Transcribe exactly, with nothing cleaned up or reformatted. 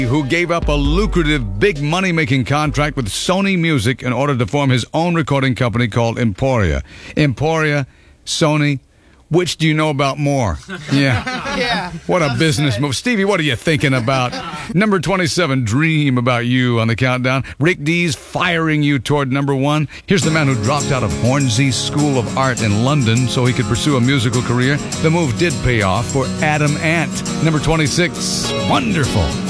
who gave up a lucrative, big money-making contract with Sony Music in order to form his own recording company called Emporia. Emporia, Sony, which do you know about more? Yeah. Yeah. What a business move. Stevie, what are you thinking about? Number twenty-seven, Dream About You on the countdown. Rick Dees firing you toward number one. Here's the man who dropped out of Hornsey School of Art in London so he could pursue a musical career. The move did pay off for Adam Ant. Number twenty-six, Wonderful.